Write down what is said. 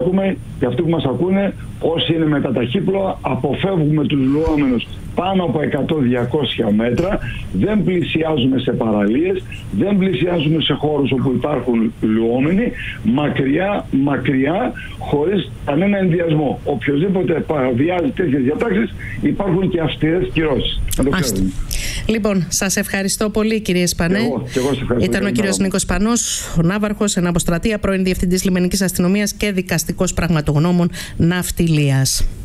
προσέχουμε και αυτοί που μας ακούνε, όσοι είναι με τα ταχύπλοα, αποφεύγουμε τους λουόμενους πάνω από 100-200 μέτρα, δεν πλησιάζουμε σε παραλίες, δεν πλησιάζουμε σε χώρους όπου υπάρχουν λουόμενοι, μακριά, χωρίς κανένα ενδιασμό. Οποιοςδήποτε παραβιάζει τέτοιες διατάξεις, υπάρχουν και αυστηρές κυρώσεις. Λοιπόν, σας ευχαριστώ πολύ, κύριε Σπανέ. Ήταν ο κύριος Νίκος Σπανός, ο ναύαρχος εν αποστρατεία, πρώην διευθυντής λιμενικής αστυνομίας και δικαστικός πραγματογνώμων ναυτιλίας.